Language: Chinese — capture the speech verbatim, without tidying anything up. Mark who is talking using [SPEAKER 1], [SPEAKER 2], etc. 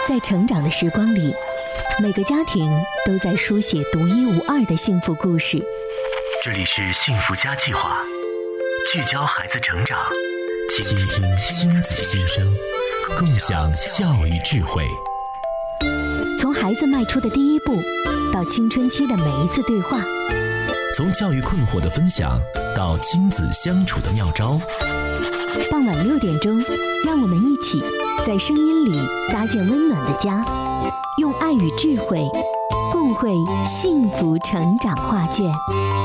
[SPEAKER 1] 在成长的时光里，每个家庭都在书写独一无二的幸福故事。
[SPEAKER 2] 这里是幸福家计划，聚焦孩子成长，
[SPEAKER 3] 倾听亲子心声，共享教育智慧。
[SPEAKER 1] 从孩子迈出的第一步，到青春期的每一次对话；
[SPEAKER 3] 从教育困惑的分享，到亲子相处的妙招。
[SPEAKER 1] 傍晚六点钟，让我们一起在声音里搭建温暖的家，用爱与智慧共绘幸福成长画卷。